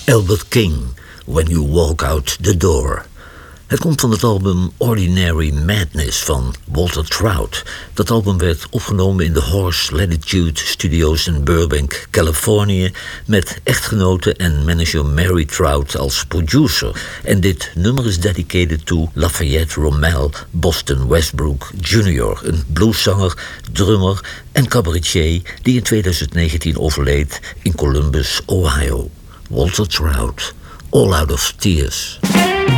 Albert King, When You Walk Out the Door. Het komt van het album Ordinary Madness van Walter Trout. Dat album werd opgenomen in de Horse Latitude Studios in Burbank, Californië, met echtgenote en manager Mary Trout als producer. En dit nummer is dedicated to Lafayette Rommel Boston Westbrook Jr., een blueszanger, drummer en cabaretier die in 2019 overleed in Columbus, Ohio. Walter Trout, All Out of Tears.